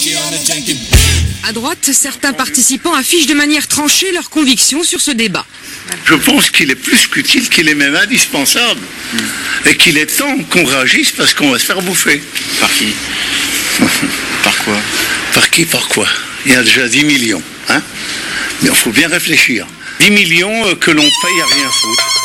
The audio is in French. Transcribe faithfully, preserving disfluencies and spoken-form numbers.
À droite, certains participants affichent de manière tranchée leurs convictions sur ce débat. Je pense qu'il est plus qu'utile, qu'il est même indispensable. Et qu'il est temps qu'on réagisse parce qu'on va se faire bouffer. Par qui? Par quoi? Par qui, par quoi? Il y a déjà dix millions. Hein, mais il faut bien réfléchir. dix millions que l'on paye à rien foutre.